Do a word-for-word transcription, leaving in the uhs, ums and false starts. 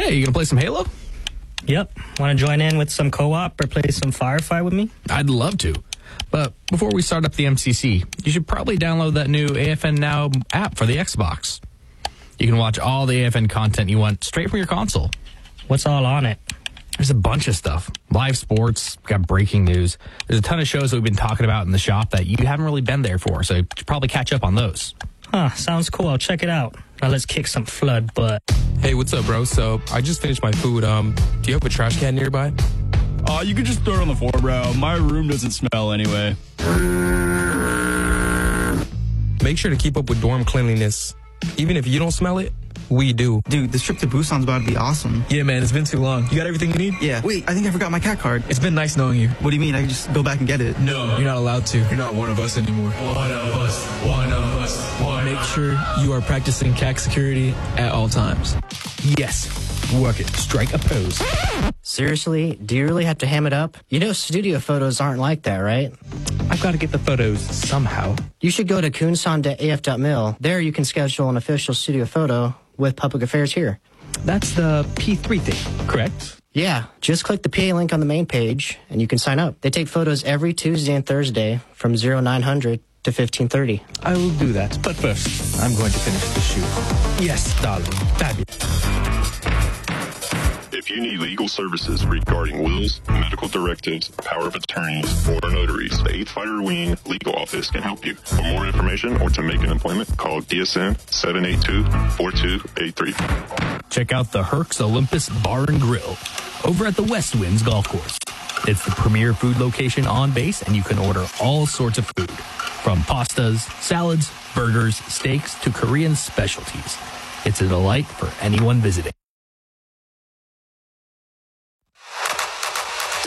Hey, you gonna play some Halo? Yep. Want to join in with some co-op or play some Firefight with me? I'd love to. But before we start up the M C C, you should probably download that new A F N Now app for the Xbox. You can watch all the A F N content you want straight from your console. What's all on it? There's a bunch of stuff. Live sports, got breaking news. There's a ton of shows that we've been talking about in the shop that you haven't really been there for, so you should probably catch up on those. Huh, sounds cool. I'll check it out. Now let's kick some flood butt. Hey, what's up, bro? So, I just finished my food. Um, do you have a trash can nearby? Uh, you can just throw it on the floor, bro. My room doesn't smell anyway. Make sure to keep up with dorm cleanliness. Even if you don't smell it, we do. Dude, this trip to Busan's about to be awesome. Yeah, man, it's been too long. You got everything you need? Yeah. Wait, I think I forgot my cat card. It's been nice knowing you. What do you mean? I can just go back and get it? No, you're not allowed to. You're not one of us anymore. One of us. One of us. One Make sure you are practicing C A C security at all times. Yes. Work it. Strike a pose. Seriously? Do you really have to ham it up? You know studio photos aren't like that, right? I've got to get the photos somehow. You should go to kunsan dot a f dot mil. There you can schedule an official studio photo with Public Affairs here. That's the P three thing, correct? Yeah, just click the P A link on the main page and you can sign up. They take photos every Tuesday and Thursday from oh nine hundred to fifteen thirty. I will do that, but first, I'm going to finish the shoot. Yes, darling. Fabulous. If you need legal services regarding wills, medical directives, power of attorneys, or notaries, the eighth Fighter Wing Legal Office can help you. For more information or to make an appointment, call D S N seven eight two, four two eight three. Check out the Herc's Olympus Bar and Grill over at the West Winds Golf Course. It's the premier food location on base, and you can order all sorts of food, from pastas, salads, burgers, steaks, to Korean specialties. It's a delight for anyone visiting.